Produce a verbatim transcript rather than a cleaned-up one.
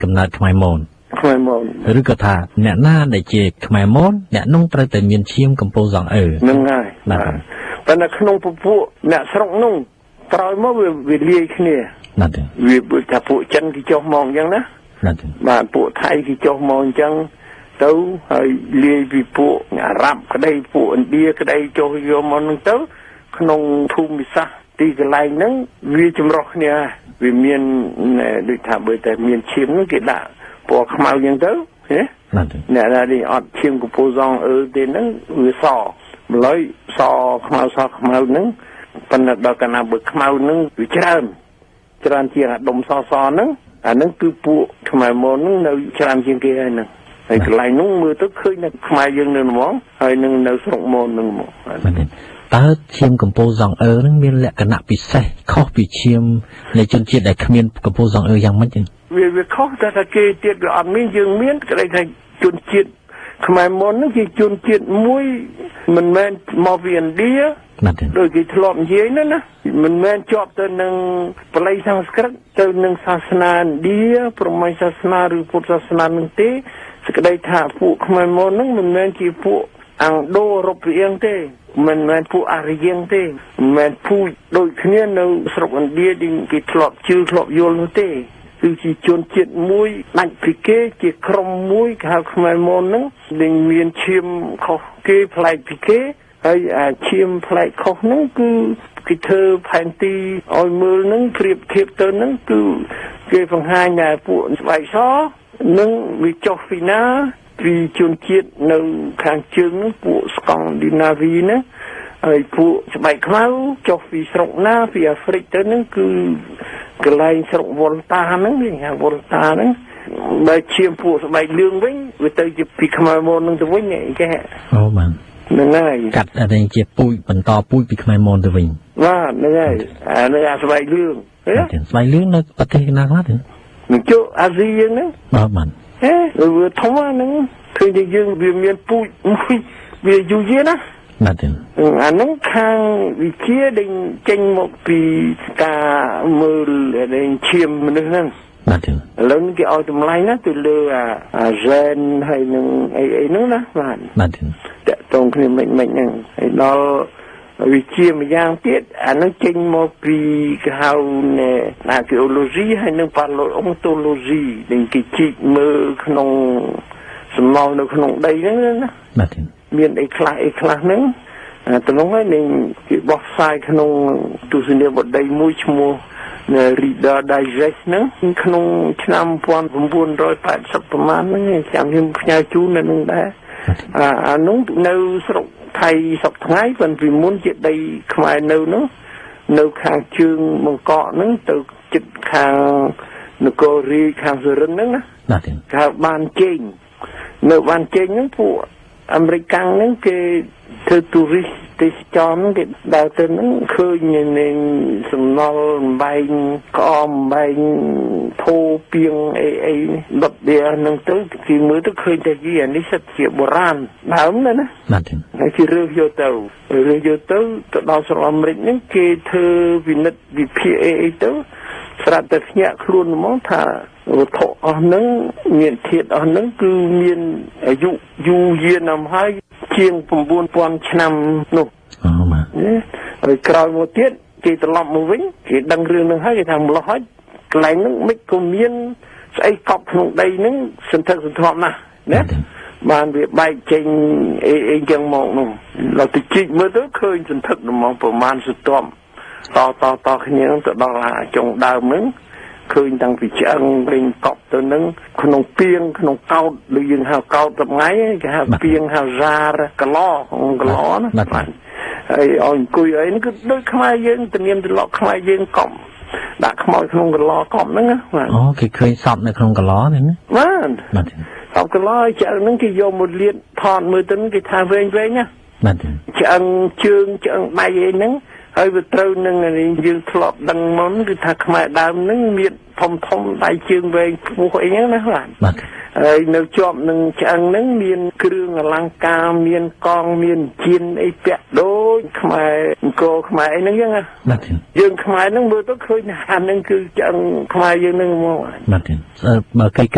កំណើតខ្មែរមនខ្មែរមនឬក៏ថាអ្នកណាដែលជាខ្មែរមនអ្នកនោះត្រូវតែមានឈាមកម្ពុជាសង្អើហ្នឹងហើយបាទប៉ុន្តែក្នុងពពួកអ្នកស្រុកនោះក្រោយមកវាវាលាយគ្នាណាស់វាថាពួកចិនគេចុះមកអញ្ចឹងណាណាស់បាទពួកថៃគេចុះមកអញ្ចឹងទៅហើយលាយពីពួកអារ៉ាប់ក្តីពួកឥណ្ឌាក្តីចុះយកមកនោះទៅក្នុងភូមិសាស្ត្រទីកន្លែងហ្នឹងវាចម្រុះគ្នាវាមានដូចថាបើតែមានឈាមហ្នឹងគេដាក់ពណ៌ខ្មៅអញ្ចឹងទៅហ៎អ្នកដែលអត់ឈាមកម្ពុជាសង្អើទេហ្នឹងវាសម្ល៉េះសខ្មៅសខ្មៅហ្នឹងប៉ុន្តែដល់កាលណាបើខ្មៅហ្នឹងវាច្រើនច្រើនជាងអាដុំសសហ្នឹងអាហ្នឹងគឺពួកខ្មែរមនហ្នឹងនៅច្រើនជាងគេហើយហ្នឹងហើយកន្លែងនោះមើលទៅឃើញតែខ្មែរយើងនៅហ្មងហើយនឹងនៅស្រុកមននឹងហ្មងតើឈាមកម្ពុជាសង្អើនឹងមានលក្ខណៈពិសេសខុសពីឈាមនៃជនជាតិដែលគ្មានកម្ពុជាសង្អើយ៉ាងម៉េចទេវាវាខុសតែថាគេទៀតវាអត់មានយើងមានក្តីថាជនជាតិខ្មែរមននឹងជាជនជាតិមួយមិនមែនមកពីឥណ្ឌាដោយគេធ្លាប់និយាយណាណាមិនមែនជាប់ទៅនឹងបល័យសំស្ក្រឹតទៅនឹងសាសនាឥណ្ឌាព្រហ្មញ្ញសាសនាឬពុទ្ធសាសនានឹងទេសេចក្តីថាពួកខ្មែរមននឹងមិនមែនជាពួកអង្គដូររូបរាងទេមិនមែនពួកអារ្យទេមិនមែនពូជដូចគ្នានៅស្រុកឥណ្ឌាដែលគេធ្លាប់ជឿធ្លាប់យល់នោះទេគឺជាជនជាតិមួយដាច់ពីគេជាក្រុមមួយគេហៅខ្មែរមនហ្នឹងដែលមានឈាមខុសគេប្លែកពីគេហើយអាឈាមប្លែកខុសហ្នឹងគឺគេធ្វើផែនទីឲ្យមើលហ្នឹងប្រៀបធៀបទៅហ្នឹងគឺគេបង្ហាញថាពួកស្បែកសនឹងវាចុះពីណាពីជនជាតិនៅខាងជើងហ្នឹងពួកស្កង់ឌីណាវីណាហើយពួកស្បែកខ្មៅចុះពីស្រុកណាពីអាហ្វ្រិកទៅហ្នឹងគឺកន្លែងស្រុកវ៉ុលតាហ្នឹងគេហៅវ៉ុលតាហ្នឹងបើឈាមពួកស្បែកលឿងវិញវាទៅជាពីខ្មែរមនហ្នឹងទៅវិញគេអូបាទហ្នឹងហើយកាត់តែជាពូជបន្តពូជពីខ្មែរមនទៅវិញបាទហ្នឹងហើយអានេះអាស្បែកលឿងស្បែកលឿងនៅប្រទេសណាខ្លះទេនឹងជូអាស៊ីយើងហ្នឹងបាទបាទហេវាធំហ្នឹងឃើញតែយើងវាមានពូជមួយវាយូរយូរណាបាទទេអាហ្នឹងខាងវិជាដែលចេញមកពីការមើលដែលឈាមមនុស្សហ្នឹងបាទទេឥឡូវនេះគេឲ្យតម្លៃណាទៅលើអាអាហ្សែនហើយនឹងអីអីហ្នឹងណាបាទបាទទេតកតងគ្នាមិនមិនហ្នឹងហើយដល់វិជាម្យ៉ាងទៀតអានឹងចេញមកពីគេហៅណែ archaeology ហើយនឹង paleontology ដែលគេជីកមើលក្នុងសំណល់នៅក្នុងដីហ្នឹងណាបាទមានអីខ្លះអីខ្លះហ្នឹងតំណងហើយនឹងគេបោះផ្សាយក្នុងទស្សនីយបទដីមួយឈ្មោះ Reader Digest ហ្នឹងក្នុងឆ្នាំnineteen eightyប្រហែលហ្នឹងចាំខ្ញុំផ្ញើជូននៅនឹងដែរអានោះនៅស្រុកថៃសពថ្ងៃប៉ុន្តែពីមុនជាដីខ្មែរនៅនោះនៅខាងជើងបង្កក់ហ្នឹងទៅជិតខាងនគររាជខាងសុរិន្ទហ្នឹងណាបាទគេបានជេងនៅបានជេងហ្នឹងពួកអាមេរិកកាំងហ្នឹងគេធ្វើទូរីសទេសចរហ្នឹងគេដើរទៅហ្នឹងឃើញនឹងសំណល់អំបែងក្អមអំបែងធូពីងអីអីដុតវាហ្នឹងទៅគេមើលទៅឃើញតែជាអានេះសិតជាបុរាណដើមណាណាបាទហើយគេរើសយកទៅរើសយកទៅទៅដល់ស្រុកអាមេរិកហ្នឹងគេធ្វើវិនិច្ឆ័យវិភាគអីអីទៅស្រាប់តែភ្ញាក់ខ្លួនហ្មងថាវត្ថុអស់ហ្នឹងមានធាតុអស់ហ្នឹងគឺមានអាយុយូរយារណាស់ហើយជាងnine thousandឆ្នាំនោះអូបាទហើយក្រោយមកទៀតគេត្រឡប់មកវិញគេដឹងរឿងហ្នឹងហើយគេថាម្លោះហើយកន្លែងហ្នឹងមិនក៏មានស្អីកប់ក្នុងដីហ្នឹងសន្ធឹកសន្ធាប់ណាស់ណាបានវាបែកចេញអីអីចឹងមកនោះដល់ទៅជីកមើលទៅឃើញសន្ធឹកហ្មងប្រមាណសន្ទាប់តតតគ្នាទៅដល់ចុងដើមហ្នឹងឃើញតាំងពីឆ្អឹងវិញកប់ទៅនឹងក្នុងពីងក្នុងកោតឬយើងហៅកោតថ្ងៃគេហៅពីងហៅហ្សារកឡកឡណាបាទហើយឲ្យអង្គុយអីនេះគឺដូចខ្មែរយើងទំនៀមទម្លាប់ខ្មែរយើងកប់ដាក់ខ្មោចក្នុងកឡកប់ហ្នឹងបាទអូគេឃើញសពនៅក្នុងកឡនេះណាបាទបាទសពកឡឆ្អឹងហ្នឹងគេយកមកលាតថតមើលទៅគេថាវែងវែងណាបាទឆ្អឹងជើងឆ្អឹងដៃអីហ្នឹងហើយវាត្រូវនឹងយើងធ្លាប់ដឹងមុនគឺថាខ្មែរដើមហ្នឹងមានធំធំដៃជើងវែងខ្ពស់អីហ្នឹងណាបាទបាទហើយនៅជាប់នឹងឆ្អឹងហ្នឹងមានគ្រឿងអលង្ការមានកងមានជៀនអីពាក់ដូចខ្មែរអង្គរខ្មែរអីហ្នឹងហ្នឹងណាបាទយើងខ្មែរហ្នឹងមើលទៅឃើញថាហ្នឹងគឺឆ្អឹងខ្មែរយើងហ្នឹងហ្មងបាទបើគេ